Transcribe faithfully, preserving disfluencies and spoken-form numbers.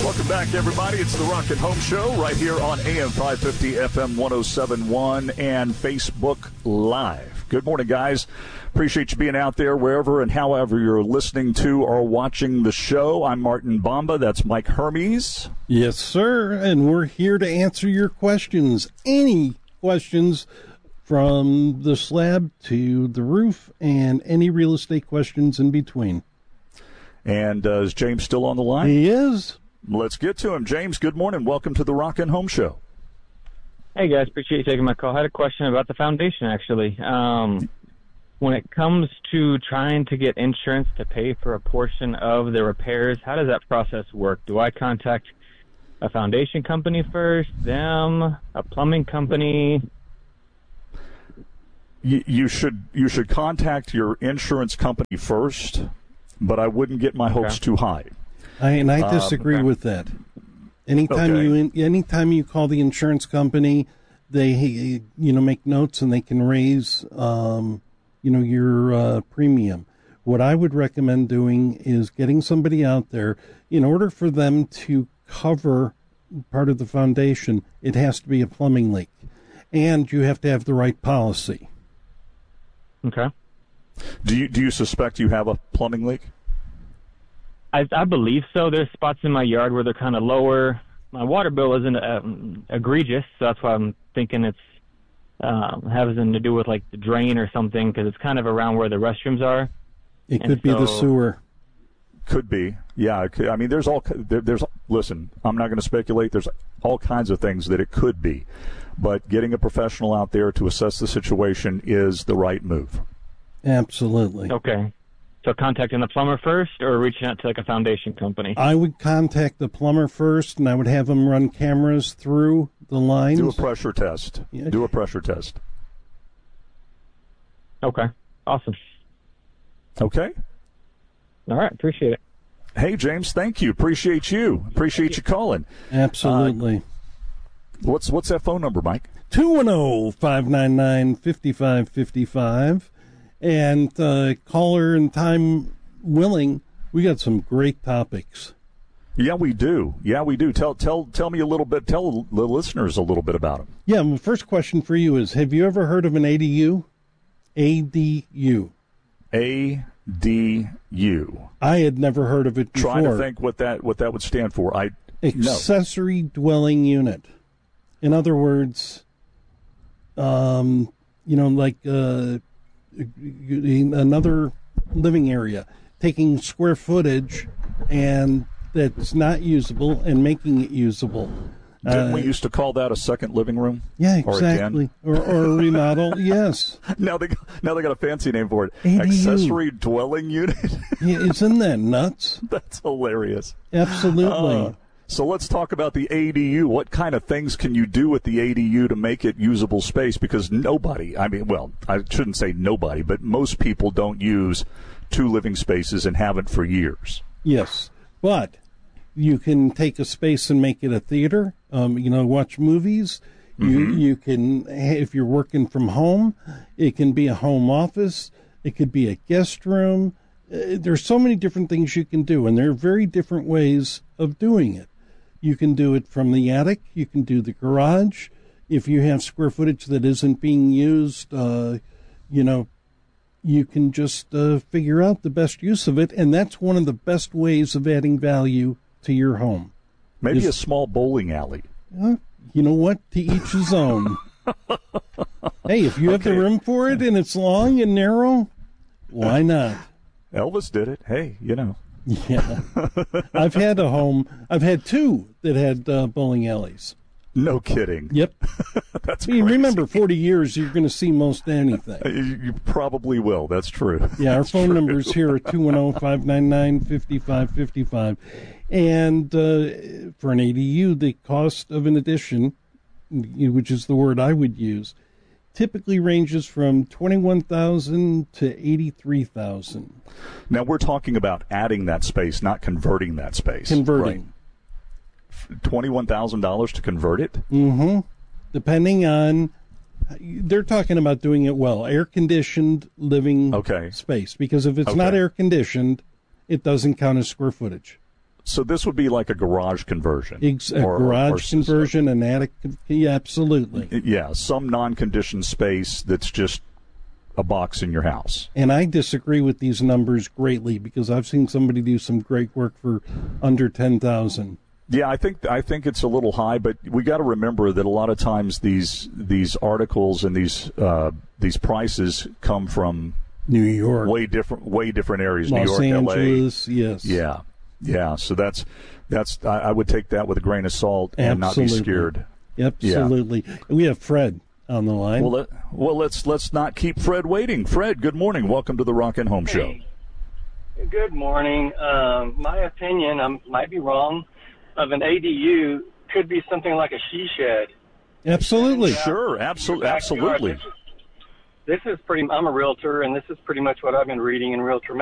Welcome back, everybody. It's the Rock and Home Show right here on A M five fifty, F M one oh seven point one, and Facebook Live. Good morning, guys. Appreciate you being out there wherever and however you're listening to or watching the show. I'm Martin Bomba. That's Mike Hermes. Yes, sir. And we're here to answer your questions. Any questions from the slab to the roof and any real estate questions in between. And uh, is James still on the line? He is. Let's get to him. James, good morning. Welcome to the Rock and Home Show. Hey, guys. Appreciate you taking my call. I had a question about the foundation, actually. Um, when it comes to trying to get insurance to pay for a portion of the repairs, how does that process work? Do I contact a foundation company first, them, a plumbing company? You, you should you should contact your insurance company first, but I wouldn't get my hopes Okay. too high. I, and I disagree Um, okay. with that. Anytime Okay. you in, anytime you call the insurance company, they you know make notes and they can raise um, you know your uh, premium. What I would recommend doing is getting somebody out there. In order for them to cover part of the foundation, it has to be a plumbing leak, and you have to have the right policy. Okay. Do you do you suspect you have a plumbing leak? I, I believe so. There's spots in my yard where they're kind of lower. My water bill isn't um, egregious, so that's why I'm thinking it's um, having to do with like the drain or something, because it's kind of around where the restrooms are. It And could be the so- sewer. Could be, yeah. It could, I mean, there's all there, there's. Listen, I'm not going to speculate. There's all kinds of things that it could be, but getting a professional out there to assess the situation is the right move. Absolutely. Okay. So contacting the plumber first, or reaching out to like a foundation company? I would contact the plumber first, and I would have him run cameras through the lines. Do a pressure test. Yeah. Do a pressure test. Okay. Awesome. Okay. All right. Appreciate it. Hey, James, thank you. Appreciate you. Appreciate you calling. Absolutely. What's what's that phone number, Mike? two one zero, five nine nine, five five five five. And uh, caller and time willing, we got some great topics. Yeah, we do. Yeah, we do. Tell tell tell me a little bit. Tell the listeners a little bit about them. Yeah, my first question for you is, have you ever heard of an A D U? A D U. A D U. I had never heard of it before. Trying to think what that what that would stand for. I no. Accessory dwelling unit. In other words, um, you know, like uh, another living area, taking square footage and that's not usable and making it usable. Didn't Uh, we used to call that a second living room? Yeah, Or a exactly. Or, or a remodel, yes. Now they now they got a fancy name for it. A D U. Accessory dwelling unit. Yeah, isn't that nuts? That's hilarious. Absolutely. Uh, so let's talk about the A D U. What kind of things can you do with the A D U to make it usable space? Because nobody, I mean, well, I shouldn't say nobody, but most people don't use two living spaces and haven't for years. Yes, but you can take a space and make it a theater. Um, you know, watch movies. You Mm-hmm. you can, if you're working from home, it can be a home office. It could be a guest room. Uh, there's so many different things you can do, and there are very different ways of doing it. You can do it from the attic. You can do the garage. If you have square footage that isn't being used, uh, you know, you can just uh, figure out the best use of it, and that's one of the best ways of adding value to your home. Maybe Is- a small bowling alley. Uh, you know what? To each his own. Hey, if you have Okay. the room for it and it's long and narrow, why not? Elvis did it. Hey, you know. Yeah. I've had a home, I've had two that had uh, bowling alleys. No kidding. Yep. That's You crazy. remember, forty years, you're going to see most anything. You, you probably will. That's true. Yeah, our That's phone true. numbers here are two one zero, five nine nine, five five five five. And uh, for an A D U, the cost of an addition, which is the word I would use, typically ranges from twenty-one thousand dollars to eighty-three thousand dollars. Now we're talking about adding that space, not converting that space. Converting. Right. twenty-one thousand dollars to convert it? Mm-hmm. Depending on, they're talking about doing it well, air-conditioned living Okay. space. Because if it's not Okay. air-conditioned, it doesn't count as square footage. so this would be like a garage conversion. Ex- a or, garage or, conversion, an attic. Yeah, absolutely. Yeah, some non-conditioned space that's just a box in your house. And I disagree with these numbers greatly because I've seen somebody do some great work for under ten thousand. Yeah, I think I think it's a little high, but we got to remember that a lot of times these these articles and these uh, these prices come from New York, way different way different areas. Los New York, Angeles, L A. Yes. Yeah, yeah. So that's that's I, I would take that with a grain of salt and Absolutely. not be scared. Absolutely. Yeah. We have Fred on the line. Well, let, well, let's let's not keep Fred waiting. Fred, good morning. Welcome to the Rock and Home Show. Hey. Good morning. Um, my opinion, I might be wrong, of an A D U could be something like a she shed. Absolutely. And, uh, Sure, absolutely, backyard, absolutely. This is, this is pretty. I'm a realtor, and this is pretty much what I've been reading in Realtor